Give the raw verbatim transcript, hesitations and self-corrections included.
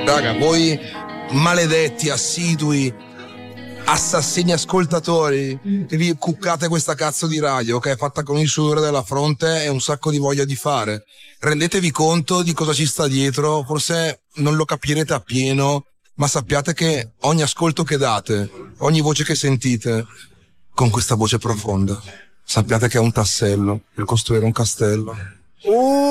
Raga, voi maledetti, assidui, assassini ascoltatori che vi cuccate questa cazzo di radio che è fatta con il sudore della fronte e un sacco di voglia di fare. Rendetevi conto di cosa ci sta dietro, forse non lo capirete appieno, ma sappiate che ogni ascolto che date, ogni voce che sentite, con questa voce profonda, sappiate che è un tassello per costruire un castello.